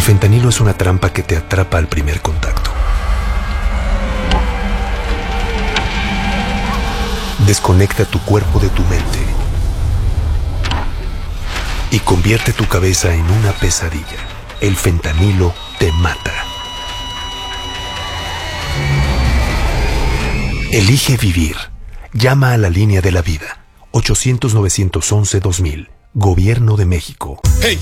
fentanilo es una trampa que te atrapa al primer contacto. Desconecta tu cuerpo de tu mente y convierte tu cabeza en una pesadilla. El fentanilo te mata. Elige vivir. Llama a la línea de la vida. 800-911-2000. Gobierno de México.